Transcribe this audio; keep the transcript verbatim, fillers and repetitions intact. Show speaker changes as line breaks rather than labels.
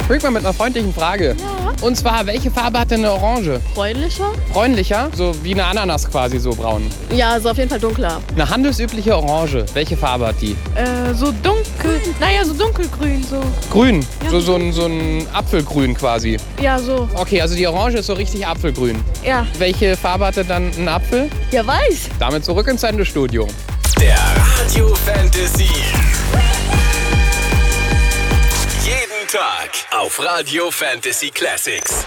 Rick mal mit einer freundlichen Frage.
Ja.
Und zwar, welche Farbe hat denn eine Orange?
Bräunlicher?
Bräunlicher? So wie eine Ananas quasi, so braun.
Ja, also auf jeden Fall dunkler.
Eine handelsübliche Orange, welche Farbe hat die?
Äh, so dunkel, naja, so dunkelgrün, so.
Grün,
Ja.
so, so, ein, so ein Apfelgrün quasi.
Ja, so.
Okay, also die Orange ist so richtig Apfelgrün.
Ja.
Welche Farbe hatte dann ein Apfel?
Ja, weiß.
Damit zurück ins Sendestudio.
Der Radio Fantasy. Jeden Tag auf Radio Fantasy Classics.